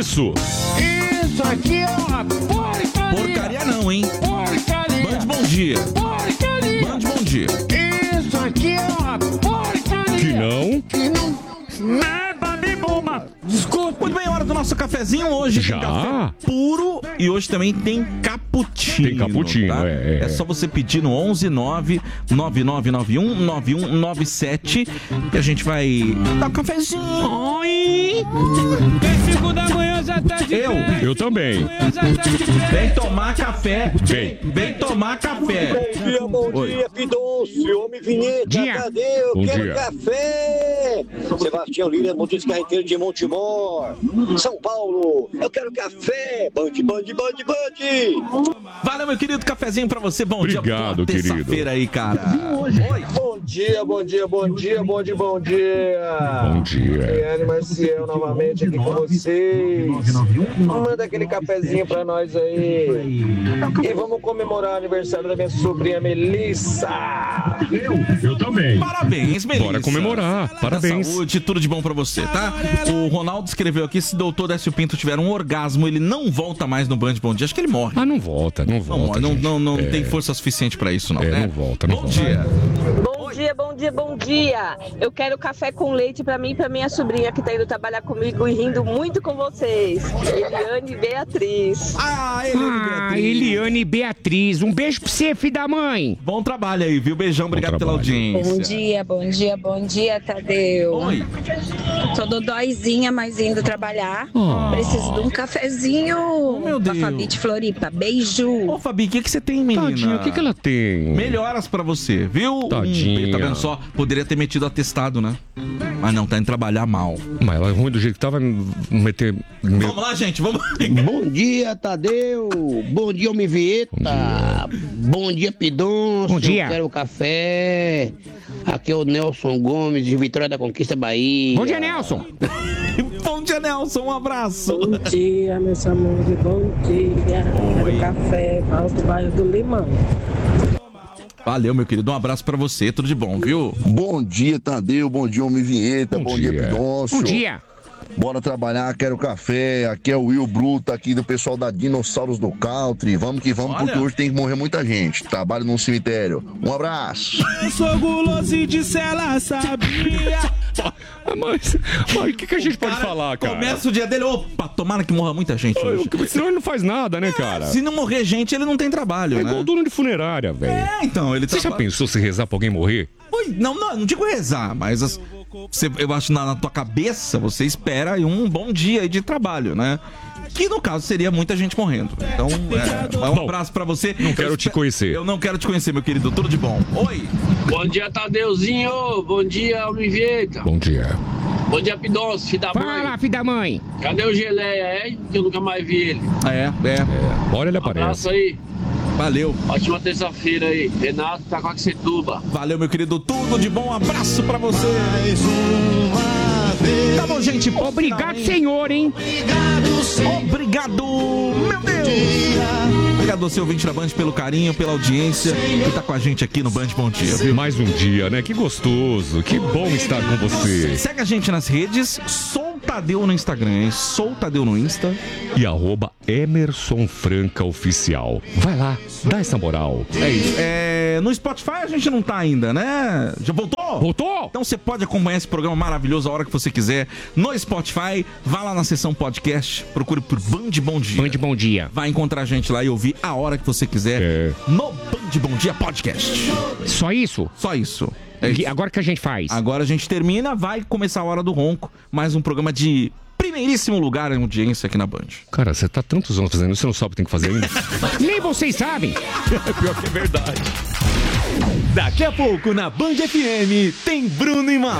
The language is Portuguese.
isso? Isso aqui é uma porcaria. Porcaria não, hein? Porcaria. Band Bom Dia. Porcaria. Band Bom Dia. Isso aqui é uma porcaria. Que não? Que não. Nada de bomba. Desculpa. Muito bem, hora do nosso cafezinho hoje. Já? Tem café puro e hoje também tem cappuccino. Tem cappuccino, tá? é. É só você pedir no 11999919197 que a gente vai dar um cafezinho. Oi. Tem 5 da manhã, já tá de pé. Eu também. Já tá de pé. Vem tomar café. Vem. Vem tomar café. Bom dia, Pidoncio, homem vinheta, Dia. cadê? Eu Bom quero dia. café! Sebastião Lira, motorista carreteiro de Montemor, São Paulo, eu quero café! Band! Valeu, meu querido, cafezinho pra você. Bom Obrigado, dia. querido. Terça-feira aí, cara. Bom dia! Bom dia. Eliane Marcial novamente aqui com vocês. Manda aquele cafezinho pra nós aí. E vamos comemorar o aniversário da minha sobrinha Melissa. Eu também. Parabéns, Melissa. Bora comemorar. Parabéns. Saúde, tudo de bom pra você, tá? O Ronaldo escreveu aqui, se o doutor Décio Pinto tiver um orgasmo, ele não volta mais no Band Bom Dia. Acho que ele morre. Ah, não volta. Não gente. tem força suficiente pra isso, não, né? Não volta. Bom dia. Bom dia. Eu quero café com leite pra mim e pra minha sobrinha que tá indo trabalhar comigo e rindo muito com vocês. Eliane Beatriz. Eliane Beatriz. Um beijo pra você, filho da mãe. Bom trabalho aí, viu? Beijão, obrigado pela audiência. Bom dia, Tadeu. Oi. Tô dodóizinha, mas indo trabalhar. Preciso de um cafezinho. Meu Deus. Com a Fabi de Floripa. Beijo. Ô, Fabi, o que você tem, menina? Tadinha, o que ela tem? Melhoras pra você, viu? Tadinha. Tá vendo só? Poderia ter metido atestado, né? Mas não, tá indo trabalhar mal. Mas ela é ruim do jeito que tava, meter... Vamos lá, gente, vamos. Bom dia, Tadeu. Bom dia, homem vinheta. Bom dia, Pidoncio. Bom dia. Eu quero café. Aqui é o Nelson Gomes, de Vitória da Conquista, Bahia. Bom dia, Nelson. Bom dia, Nelson, um abraço. Bom dia, meus amores. Bom dia. Quero café. Alto Bairro do Limão. Valeu, meu querido, um abraço pra você, tudo de bom, viu? Bom dia, Tadeu. Bom dia, homem vinheta. Bom dia, Pidoncio. Bom dia. Bora trabalhar, quero café. Aqui é o Will Bruto, aqui do pessoal da Dinossauros do Country. Vamos que vamos, porque hoje tem que morrer muita gente. Trabalho num cemitério. Um abraço. Eu sou guloso e disse ela sabia. Mas o que a gente pode falar, cara? Começa o dia dele, opa, tomara que morra muita gente hoje. Senão ele não faz nada, né, cara? Se não morrer gente, ele não tem trabalho, É né? igual dono de funerária, velho. Então, ele Você já pensou se rezar pra alguém morrer? Não digo rezar, mas eu acho na tua cabeça, você espera aí um bom dia aí de trabalho, né? Que no caso seria muita gente morrendo. Então, um abraço pra você. Não quero te conhecer. Eu não quero te conhecer, meu querido. Tudo de bom. Oi. Bom dia, Tadeuzinho. Bom dia, homem vinheta. Bom dia. Bom dia, Pidoncio, filho da mãe. Fala, filho da mãe. Cadê o Geleia, Que eu nunca mais vi ele. Olha, ele aparece. Abraço aí. Valeu. Ótima terça-feira aí. Renato tá com a Taquacetuba. Valeu, meu querido. Tudo de bom. Um abraço pra você. Mais uma vez. Tá bom, gente. Obrigado, senhor, hein? Obrigado, meu Deus. Obrigado, você ouvinte da Band, pelo carinho, pela audiência que tá com a gente aqui no Band Bom Dia, viu? Mais um dia, né? Que gostoso. Que bom estar com você. Segue a gente nas redes. Sou Tadeu no Instagram, hein? Sou Tadeu no Insta. E @Emerson Franca Oficial. Vai lá, dá essa moral. É isso. No Spotify a gente não tá ainda, né? Já voltou? Voltou! Então você pode acompanhar esse programa maravilhoso a hora que você quiser no Spotify. Vá lá na seção podcast, procure por Band Bom Dia. Band Bom Dia. Vai encontrar a gente lá e ouvir a hora que você quiser no Band Bom Dia Podcast. Só isso? Só isso. Agora que a gente faz? Agora a gente termina, vai começar a Hora do Ronco. Mais um programa de primeiríssimo lugar em audiência aqui na Band. Cara, você tá tantos anos fazendo isso, você não sabe o que tem que fazer ainda? Nem vocês sabem. Pior que é verdade. Daqui a pouco na Band FM tem Bruno e Marrone.